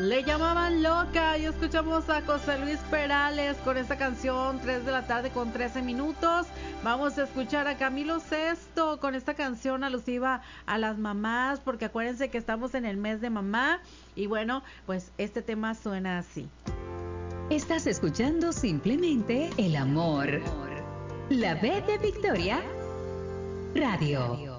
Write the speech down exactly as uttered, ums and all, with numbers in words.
Le llamaban loca y escuchamos a José Luis Perales con esta canción, tres de la tarde con trece minutos. Vamos a escuchar a Camilo Sesto con esta canción alusiva a las mamás, porque acuérdense que estamos en el mes de mamá y bueno, pues este tema suena así. Estás escuchando simplemente el amor. La B de Victoria Radio.